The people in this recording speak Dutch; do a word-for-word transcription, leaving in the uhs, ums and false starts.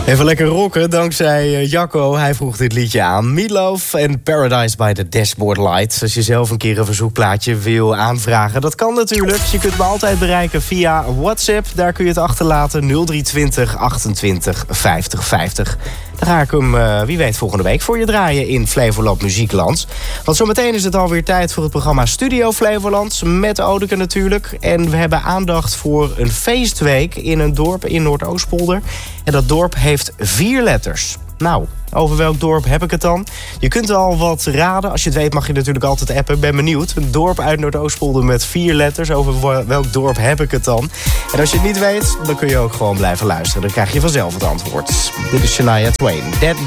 Even lekker rocken, dankzij Jacco. Hij vroeg dit liedje aan. Meatloaf en Paradise by the Dashboard Light. Als je zelf een keer een verzoekplaatje wil aanvragen, dat kan natuurlijk. Je kunt me altijd bereiken via WhatsApp. Daar kun je het achterlaten. nul drie twintig achtentwintig vijftig vijftig. Dan ga ik hem, uh, wie weet, volgende week voor je draaien in Flevoland Muziekland. Want zometeen is het alweer tijd voor het programma Studio Flevoland. Met Odeke natuurlijk. En we hebben aandacht voor een feestweek in een dorp in Noordoostpolder. En dat dorp heeft vier letters. Nou, over welk dorp heb ik het dan? Je kunt al wat raden. Als je het weet mag je natuurlijk altijd appen. Ben benieuwd. Een dorp uit Noordoostpolder met vier letters. Over welk dorp heb ik het dan? En als je het niet weet, dan kun je ook gewoon blijven luisteren. Dan krijg je vanzelf het antwoord. Dit is Shania Twain. That